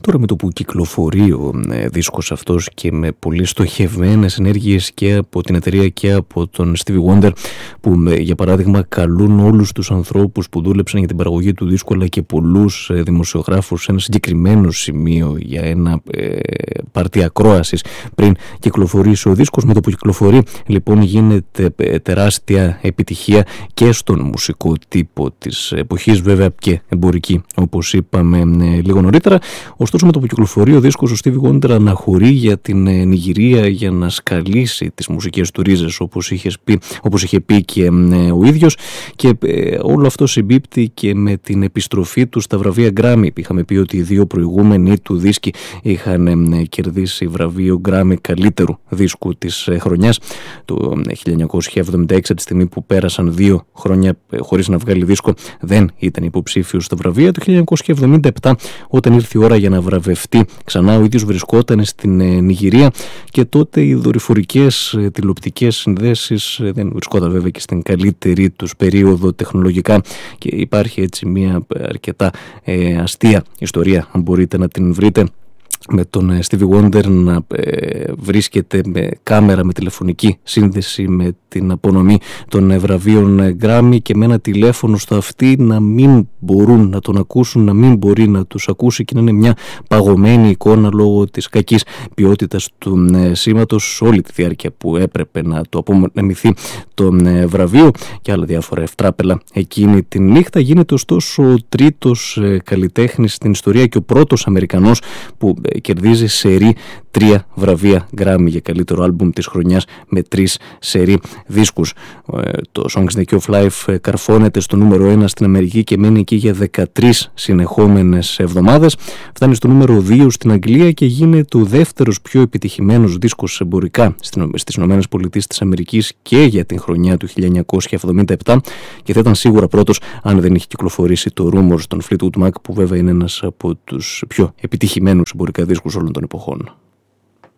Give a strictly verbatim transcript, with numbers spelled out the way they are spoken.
τώρα με το που κυκλοφορεί ο ε, δίσκος αυτός και με πολύ στοχευμένες ενέργειες και από την εταιρεία και από τον Stevie Wonder, που ε, για παράδειγμα καλούν όλους τους ανθρώπους που δούλεψαν για την παραγωγή του δίσκου αλλά και πολλούς ε, δημοσιογράφους σε ένα συγκεκριμένο σημείο για ένα ε, πάρτι ακρόασης πριν κυκλοφορήσει ο δίσκος. Με το που κυκλοφορεί λοιπόν γίνεται ε, τεράστια επιτυχία και στον μουσικό τύπο της εποχής, βέβαια και εμπορική όπως είπαμε ε, λίγο νωρίτερα. Ωστόσο με το που κυκλοφορεί ο δίσκος, ο Stevie Wonder αναχωρεί για την ε, Νιγηρία για να σκαλίσει τις μουσικές του ρίζες, όπως είχε πει, όπως είχε πει και ε, ο ίδιος, και ε, όλο αυτό συμπίπτει και με την επιστροφή του στα βραβεία Grammy. Είχαμε πει ότι οι δύο προηγούμενοι του δίσκοι είχαν ε, κερδίσει βραβείο Grammy καλύτερου δίσκου της ε, χρονιάς το χίλια εννιακόσια εβδομήντα έξι, τη στιγμή που πέρασαν δύο χρόνια ε, χωρίς να βγάλει δίσκο, δεν ήταν υποψήφιος στα βραβεία. Το χίλια εννιακόσια εβδομήντα επτά, όταν ήρθε η ώρα για να βραβευτεί ξανά, ο ίδιος βρισκόταν στην ε, Νιγηρία, και τότε οι δορυφορικές ε, τηλεοπτικές συνδέσεις ε, δεν βρισκόταν βέβαια και στην καλύτερη τους περίοδο τεχνολογικά, και υπάρχει έτσι μια αρκετά ε, αστεία ιστορία, αν μπορείτε να την βρείτε, με τον Stevie Wonder να ε, βρίσκεται με κάμερα, με τηλεφωνική σύνδεση με την απονομή των βραβείων Grammy, και με ένα τηλέφωνο στο αυτί να μην μπορούν να τον ακούσουν, να μην μπορεί να τους ακούσει, και να είναι μια παγωμένη εικόνα λόγω της κακής ποιότητας του ε, σήματος όλη τη διάρκεια που έπρεπε να το απομονεμηθεί το ε, βραβείο, και άλλα διάφορα ευτράπελα εκείνη τη νύχτα. Γίνεται ωστόσο ο τρίτος ε, καλλιτέχνης στην ιστορία και ο πρώτος Αμερικανός που ε, κερδίζει σερί τρία βραβεία Grammy για καλύτερο άλμπουμ της χρονιάς με τρεις σερί δίσκους. Το Songs in the Key of Life καρφώνεται στο νούμερο ένα στην Αμερική και μένει εκεί για δεκατρείς συνεχόμενες εβδομάδες. Φτάνει στο νούμερο δύο στην Αγγλία και γίνεται ο δεύτερος πιο επιτυχημένος δίσκος εμπορικά στις Ηνωμένες Πολιτείες της Αμερικής και για την χρονιά του χίλια εννιακόσια εβδομήντα επτά, και θα ήταν σίγουρα πρώτος αν δεν είχε κυκλοφορήσει το Rumors των Fleetwood Mac, που βέβαια είναι ένας από τους πιο επιτυχημένους εμπορικά δίσκους όλων των εποχών.